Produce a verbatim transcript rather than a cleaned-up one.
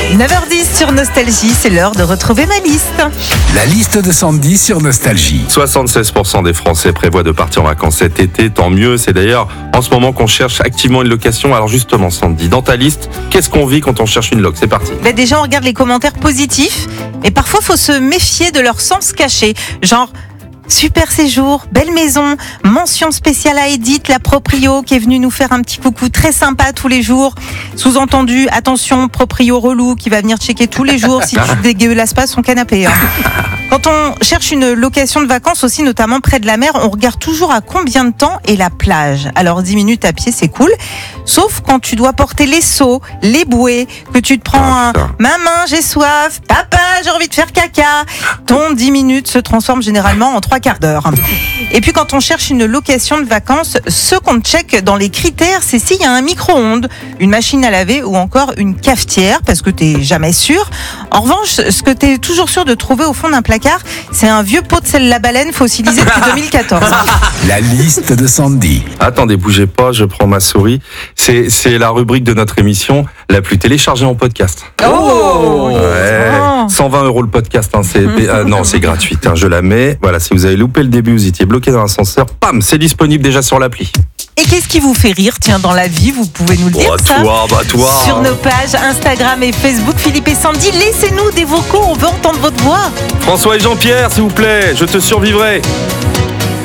neuf heures dix sur Nostalgie, c'est l'heure de retrouver ma liste. La liste de Sandy sur Nostalgie. soixante-seize pour cent des Français prévoient de partir en vacances cet été, tant mieux. C'est d'ailleurs en ce moment qu'on cherche activement une location. Alors justement, Sandy, dans ta liste, qu'est-ce qu'on vit quand on cherche une loc? C'est parti. Bah déjà, on regarde les commentaires positifs, et parfois, faut se méfier de leur sens caché. Genre, super séjour, belle maison, mention spéciale à Edith, la proprio, qui est venue nous faire un petit coucou très sympa tous les jours. Sous-entendu, attention, proprio relou, qui va venir checker tous les jours si tu dégueulasses pas son canapé. Hein. Quand on cherche une location de vacances aussi, notamment près de la mer, on regarde toujours à combien de temps est la plage. Alors dix minutes à pied, c'est cool. Sauf quand tu dois porter les seaux, les bouées, que tu te prends un « Maman, j'ai soif »,« Papa, j'ai envie de faire caca ». Ton dix minutes se transforme généralement en trois quarts d'heure. Et puis quand on cherche une location de vacances, ce qu'on check dans les critères, c'est s'il y a un micro-ondes, une machine à laver ou encore une cafetière, parce que t'es jamais sûr. En revanche, ce que t'es toujours sûr de trouver au fond d'un placard, c'est un vieux pot de sel la baleine fossilisé depuis deux mille quatorze. La liste de Sandy. Attendez, bougez pas, je prends ma souris. C'est, c'est la rubrique de notre émission la plus téléchargée en podcast. Oh, ouais. cent vingt euros le podcast, hein, c'est, euh, non, c'est gratuit, hein, je la mets. Voilà, si vous avez loupé le début, vous étiez bloqué dans l'ascenseur, pam, c'est disponible déjà sur l'appli. Et qu'est-ce qui vous fait rire, tiens, dans la vie? Vous pouvez nous le dire, oh, ça toi, bah toi. Sur nos pages Instagram et Facebook, Philippe et Sandy, laissez-nous des vocaux, on veut entendre votre voix. François et Jean-Pierre, s'il vous plaît, je te survivrai.